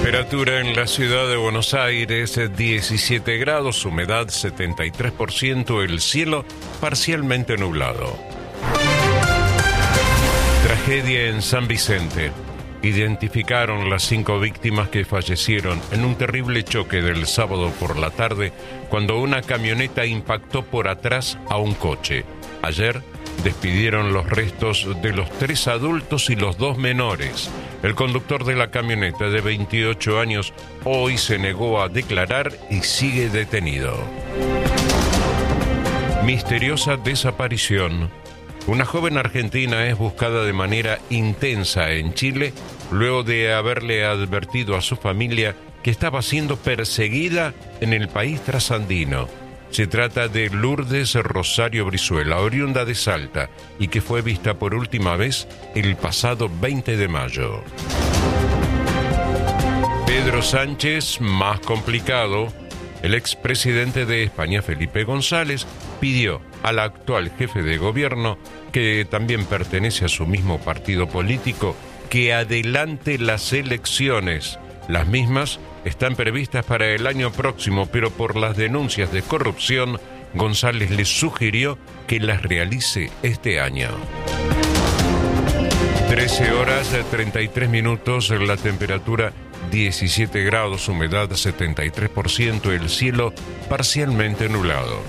Temperatura en la ciudad de Buenos Aires, 17 grados, humedad 73%, el cielo parcialmente nublado. Tragedia en San Vicente. Identificaron las 5 víctimas que fallecieron en un terrible choque del sábado por la tarde cuando una camioneta impactó por atrás a un coche. Ayer despidieron los restos de los 3 adultos y los 2 menores. El conductor de la camioneta de 28 años hoy se negó a declarar y sigue detenido. Misteriosa desaparición. Una joven argentina es buscada de manera intensa en Chile luego de haberle advertido a su familia que estaba siendo perseguida en el país trasandino. Se trata de Lourdes Rosario Brizuela, oriunda de Salta, y que fue vista por última vez el pasado 20 de mayo. Pedro Sánchez, más complicado. El expresidente de España, Felipe González, pidió al actual jefe de gobierno, que también pertenece a su mismo partido político, que adelante las elecciones. Las mismas están previstas para el año próximo, pero por las denuncias de corrupción, González les sugirió que las realice este año. 13 horas 33 minutos, la temperatura 17 grados, humedad 73%, el cielo parcialmente nublado.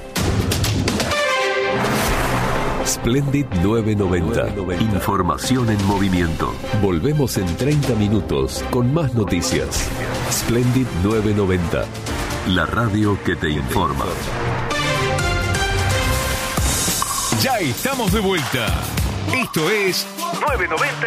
Splendid 990. Información en movimiento. Volvemos en 30 minutos con más noticias. Splendid 990. La radio que te informa. Ya estamos de vuelta. Esto es 990